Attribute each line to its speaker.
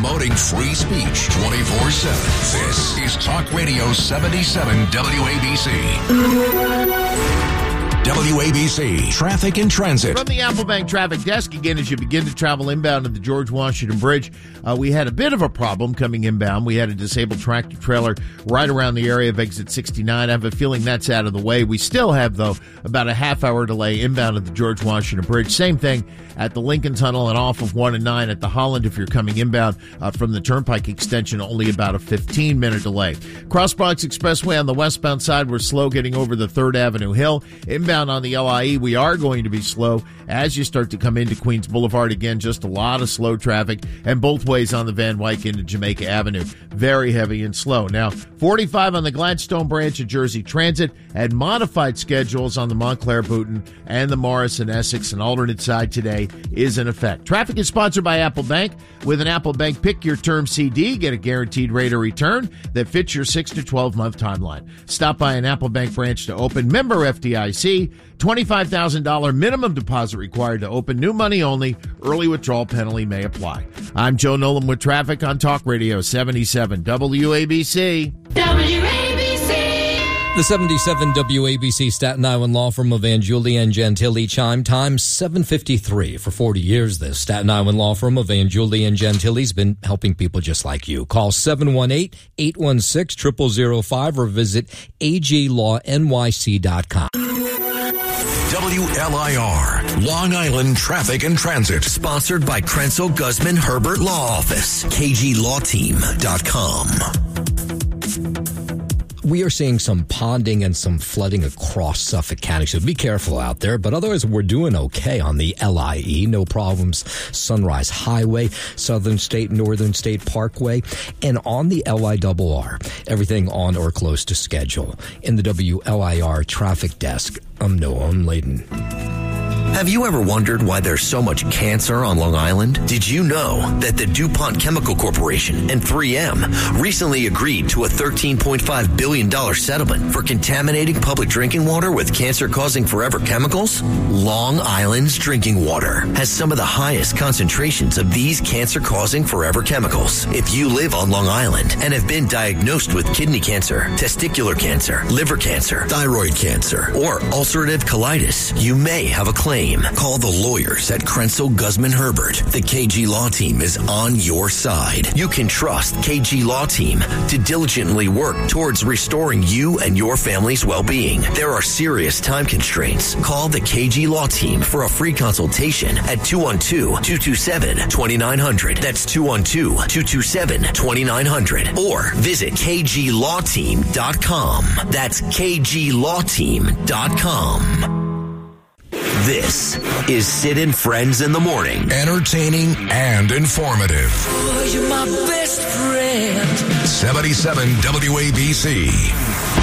Speaker 1: promoting free speech 24/7. This is Talk Radio 77 WABC. WABC Traffic and Transit.
Speaker 2: From the Applebank Traffic Desk again, as you begin to travel inbound to the George Washington Bridge, we had a bit of a problem coming inbound. We had a disabled tractor trailer right around the area of exit 69. I have a feeling that's out of the way. We still have, though, about a half-hour delay inbound at the George Washington Bridge. Same thing at the Lincoln Tunnel and off of 1 and 9 at the Holland if you're coming inbound from the Turnpike extension, only about a 15-minute delay. Cross Bronx Expressway on the westbound side, we're slow getting over the 3rd Avenue Hill. Inbound on the LIE, we are going to be slow as you start to come into Queens Boulevard. Again, just a lot of slow traffic, and both ways on the Van Wyck into Jamaica Avenue. Very heavy and slow. Now, 45 on the Gladstone branch of Jersey Transit had modified schedules on the Montclair Booton and the Morrison Essex. An alternate side today is in effect. Traffic is sponsored by Apple Bank. With an Apple Bank Pick Your Term CD, get a guaranteed rate of return that fits your 6 to 12-month timeline. Stop by an Apple Bank branch to open. Member FDIC. $25,000 minimum deposit required to open. New money only. Early withdrawal penalty may apply. I'm Joe Nolan with traffic on Talk Radio 77 WABC.
Speaker 3: The 77 WABC Staten Island law firm of Vanjuli and Gentili. Chime time 7:53. For 40 years, the Staten Island law firm of Vanjuli and Gentili has been helping people just like you. Call 718-816-0005 or visit aglawnyc.com.
Speaker 1: WLIR, Long Island Traffic and Transit.
Speaker 4: Sponsored by Krenzel Guzman Herbert Law Office. KGLawTeam.com.
Speaker 3: We are seeing some ponding and some flooding across Suffolk County, so be careful out there. But otherwise, we're doing okay on the LIE. No problems. Sunrise Highway, Southern State, Northern State Parkway. And on the LIRR, everything on or close to schedule. In the WLIR Traffic Desk, I'm Noah Layden.
Speaker 4: Have you ever wondered why there's so much cancer on Long Island? Did you know that the DuPont Chemical Corporation and 3M recently agreed to a $13.5 billion settlement for contaminating public drinking water with cancer-causing forever chemicals? Long Island's drinking water has some of the highest concentrations of these cancer-causing forever chemicals. If you live on Long Island and have been diagnosed with kidney cancer, testicular cancer, liver cancer, thyroid cancer, or ulcerative colitis, you may have a claim. Call the lawyers at Krenzel Guzman Herbert. The KG Law Team is on your side. You can trust KG Law Team to diligently work towards restoring you and your family's well-being. There are serious time constraints. Call the KG Law Team for a free consultation at 212-227-2900. That's 212-227-2900. Or visit KGLawTeam.com. That's KGLawTeam.com. This is Sid and Friends in the Morning.
Speaker 1: Entertaining and informative.
Speaker 5: Oh, you're my best friend.
Speaker 1: 77 WABC.